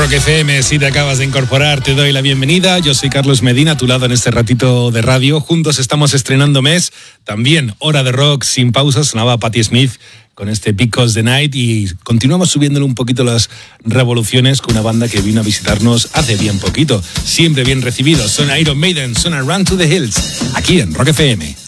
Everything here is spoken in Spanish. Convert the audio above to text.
Rock FM, si te acabas de incorporar, te doy la bienvenida. Yo soy Carlos Medina, a tu lado en este ratito de radio. Juntos estamos estrenando mes, también hora de rock sin pausas. Sonaba Patti Smith con este Because the Night y continuamos subiéndole un poquito las revoluciones con una banda que vino a visitarnos hace bien poquito. Siempre bien recibidos. Son Iron Maiden, son Run to the Hills, aquí en Rock FM.